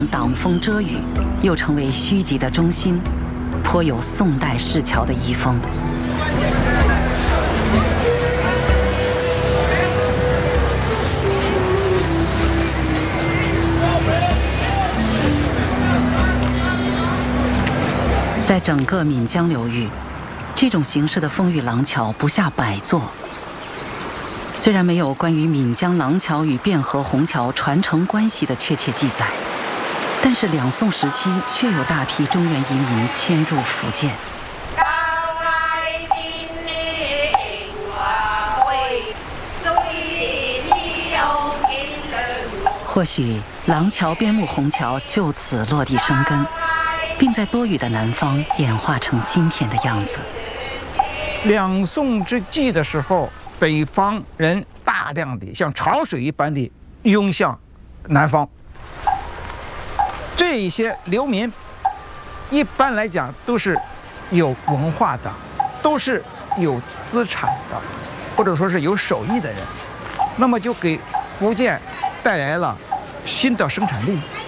挡风遮雨，又成为虚极的中心，颇有宋代市桥的遗风。在整个岷江流域，这种形式的风雨廊桥不下100座。虽然没有关于岷江廊桥与汴河虹桥传承关系的确切记载，但是两宋时期确有大批中原移民迁入福建。或许廊桥边牧虹桥就此落地生根，并在多雨的南方演化成今天的样子。 两宋之际的时候，北方人大量的像潮水一般的涌向南方。这些流民一般来讲都是有文化的，都是有资产的，或者说是有手艺的人，那么就给福建带来了新的生产力。